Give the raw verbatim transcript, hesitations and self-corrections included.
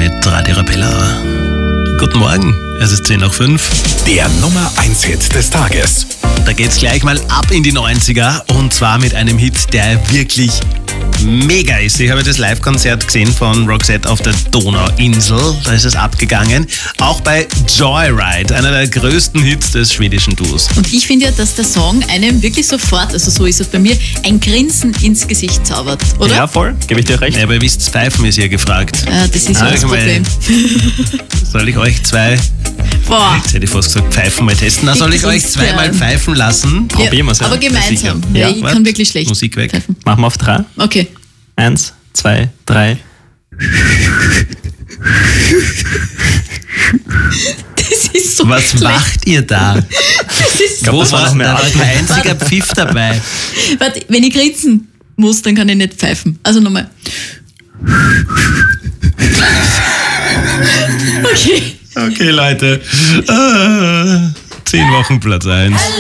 mit Radio Arabella. Guten Morgen, es ist zehn nach fünf. Der Nummer eins Hit des Tages. Da geht's gleich mal ab in die neunziger und zwar mit einem Hit, der wirklich mega ist. Ich habe das Live-Konzert gesehen von Roxette auf der Donauinsel. Da ist es abgegangen. Auch bei Joyride, einer der größten Hits des schwedischen Duos. Und ich finde ja, dass der Song einem wirklich sofort, also so ist es bei mir, ein Grinsen ins Gesicht zaubert, oder? Ja, voll, gebe ich dir recht. Ja, aber ihr wisst, Pfeifen ist hier gefragt. Ja, das ist ja Ah, das ich meine, Problem. Soll ich euch zwei, Boah. jetzt hätte ich fast gesagt, Pfeifen mal testen. Na, soll ich euch Sonst, zweimal ja. pfeifen lassen? Probieren wir's, ja. Aber gemeinsam. Sicher. Ja, Ja, ich wart. kann wirklich schlecht Musik weg. pfeifen. Machen wir auf drei. Okay. Eins, zwei, drei. Das ist so Was schlecht. macht ihr da? Das ist glaub, Wo das war war noch mehr da war Atmen. kein einziger Pfiff dabei? Warte, wenn ich grinsen muss, dann kann ich nicht pfeifen. Also nochmal. Okay. Okay, Leute. Äh, zehn Wochen Platz eins.